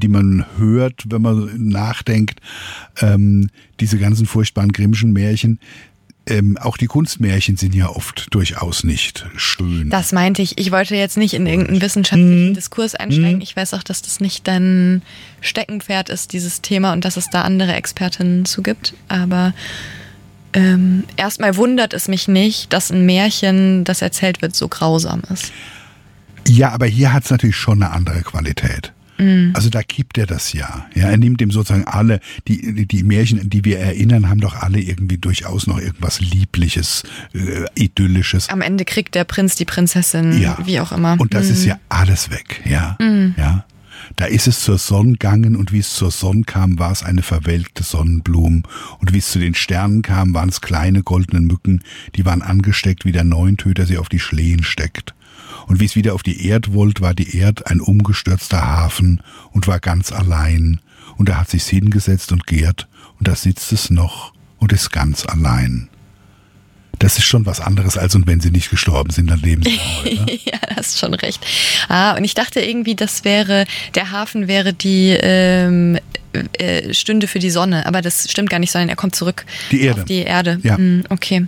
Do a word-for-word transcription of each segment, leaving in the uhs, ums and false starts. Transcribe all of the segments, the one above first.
die man hört, wenn man nachdenkt, ähm, diese ganzen furchtbaren Grimmschen Märchen. Ähm, auch die Kunstmärchen sind ja oft durchaus nicht schön. Das meinte ich. Ich wollte jetzt nicht in irgendeinen wissenschaftlichen hm. Diskurs einsteigen. Hm. Ich weiß auch, dass das nicht dein Steckenpferd ist, dieses Thema, und dass es da andere Expertinnen zu gibt. Aber ähm, erstmal wundert es mich nicht, dass ein Märchen, das erzählt wird, so grausam ist. Ja, aber hier hat es natürlich schon eine andere Qualität. Also da gibt er das ja. Ja, er nimmt ihm sozusagen alle, die, die Märchen, an die wir erinnern, haben doch alle irgendwie durchaus noch irgendwas Liebliches, äh, Idyllisches. Am Ende kriegt der Prinz die Prinzessin, ja. wie auch immer. Und das mhm. ist ja alles weg, ja. Mhm. ja. Da ist es zur Sonne gegangen, und wie es zur Sonne kam, war es eine verwelkte Sonnenblume. Und wie es zu den Sternen kam, waren es kleine goldene Mücken, die waren angesteckt, wie der Neuntöter sie auf die Schlehen steckt. Und wie es wieder auf die Erd wollte, war die Erd ein umgestürzter Hafen und war ganz allein. Und da hat sich's hingesetzt und gärt, und da sitzt es noch und ist ganz allein. Das ist schon was anderes, als und wenn sie nicht gestorben sind, dann leben sie heute. Ja, das ist schon recht. Ah, und ich dachte irgendwie, das wäre, der Hafen wäre die ähm, äh, Stünde für die Sonne, aber das stimmt gar nicht, sondern er kommt zurück die Erde. auf die Erde. Ja. Hm, okay.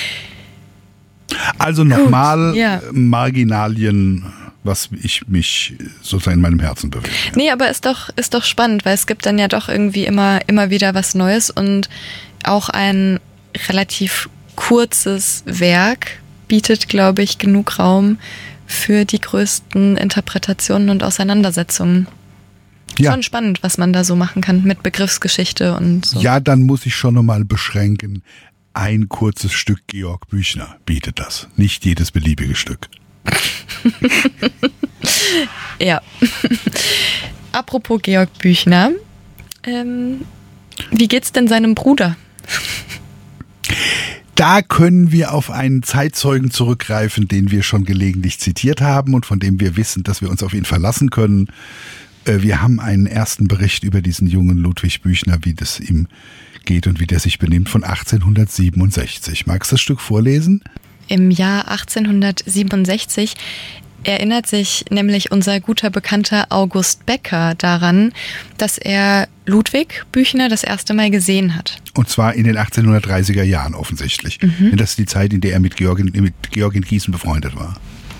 Also nochmal ja. Marginalien, was ich mich sozusagen in meinem Herzen bewege. Nee, aber ist doch, ist doch spannend, weil es gibt dann ja doch irgendwie immer, immer wieder was Neues, und auch ein relativ kurzes Werk bietet, glaube ich, genug Raum für die größten Interpretationen und Auseinandersetzungen. Ja. Schon spannend, was man da so machen kann mit Begriffsgeschichte und so. Ja, dann muss ich schon nochmal beschränken. Ein kurzes Stück Georg Büchner bietet das. Nicht jedes beliebige Stück. Ja. Apropos Georg Büchner. Ähm, wie geht's denn seinem Bruder? Da können wir auf einen Zeitzeugen zurückgreifen, den wir schon gelegentlich zitiert haben und von dem wir wissen, dass wir uns auf ihn verlassen können. Wir haben einen ersten Bericht über diesen jungen Ludwig Büchner, wie das ihm geht und wie der sich benimmt, von achtzehnhundertsiebenundsechzig. Magst du das Stück vorlesen? Im Jahr achtzehnhundertsiebenundsechzig erinnert sich nämlich unser guter Bekannter August Becker daran, dass er Ludwig Büchner das erste Mal gesehen hat. Und zwar in den achtzehnhundertdreißiger Jahren offensichtlich. Mhm. Das ist die Zeit, in der er mit Georg in, mit Georg in Gießen befreundet war.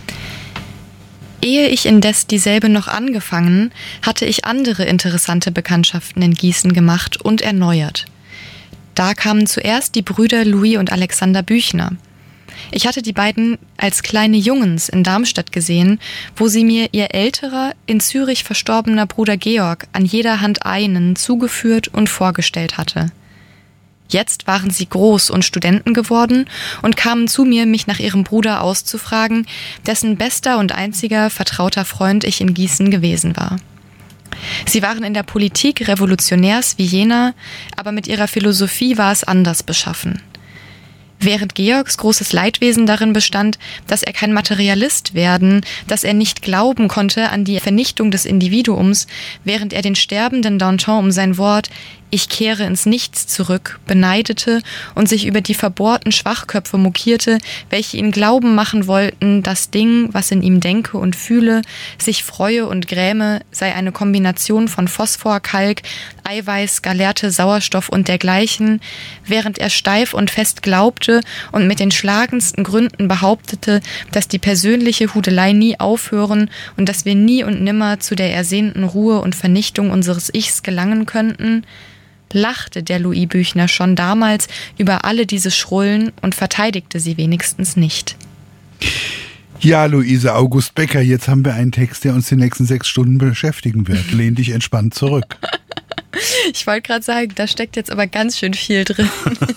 Ehe ich indes dieselbe noch angefangen, hatte ich andere interessante Bekanntschaften in Gießen gemacht und erneuert. Da kamen zuerst die Brüder Louis und Alexander Büchner. Ich hatte die beiden als kleine Jungens in Darmstadt gesehen, wo sie mir ihr älterer, in Zürich verstorbener Bruder Georg an jeder Hand einen zugeführt und vorgestellt hatte. Jetzt waren sie groß und Studenten geworden und kamen zu mir, mich nach ihrem Bruder auszufragen, dessen bester und einziger vertrauter Freund ich in Gießen gewesen war. Sie waren in der Politik Revolutionärs wie jener, aber mit ihrer Philosophie war es anders beschaffen. Während Georgs großes Leidwesen darin bestand, dass er kein Materialist werden, dass er nicht glauben konnte an die Vernichtung des Individuums, während er den sterbenden Danton um sein Wort »Ich kehre ins Nichts zurück« beneidete und sich über die verbohrten Schwachköpfe mokierte, welche ihn glauben machen wollten, das Ding, was in ihm denke und fühle, sich freue und gräme, sei eine Kombination von Phosphor, Kalk, Eiweiß, Gallerte, Sauerstoff und dergleichen, während er steif und fest glaubte und mit den schlagendsten Gründen behauptete, dass die persönliche Hudelei nie aufhören und dass wir nie und nimmer zu der ersehnten Ruhe und Vernichtung unseres Ichs gelangen könnten, lachte der Louis Büchner schon damals über alle diese Schrullen und verteidigte sie wenigstens nicht. Ja, Luise, August Becker, jetzt haben wir einen Text, der uns die nächsten sechs Stunden beschäftigen wird. Lehn dich entspannt zurück. Ich wollte gerade sagen, da steckt jetzt aber ganz schön viel drin.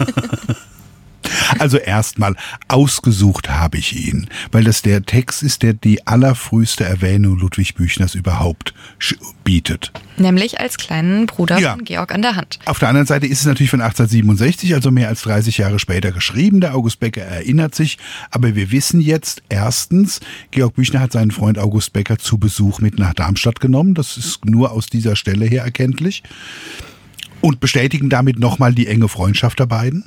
Also erstmal, ausgesucht habe ich ihn, weil das der Text ist, der die allerfrüheste Erwähnung Ludwig Büchners überhaupt bietet. Nämlich als kleinen Bruder ja. von Georg an der Hand. Auf der anderen Seite ist es natürlich von achtzehnhundertsiebenundsechzig, also mehr als dreißig Jahre später geschrieben. Der August Becker erinnert sich, aber wir wissen jetzt erstens, Georg Büchner hat seinen Freund August Becker zu Besuch mit nach Darmstadt genommen. Das ist nur aus dieser Stelle her erkenntlich. Und bestätigen damit nochmal die enge Freundschaft der beiden.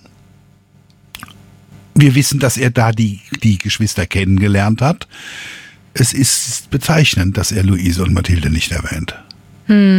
Wir wissen, dass er da die, die Geschwister kennengelernt hat. Es ist bezeichnend, dass er Luise und Mathilde nicht erwähnt. Hm.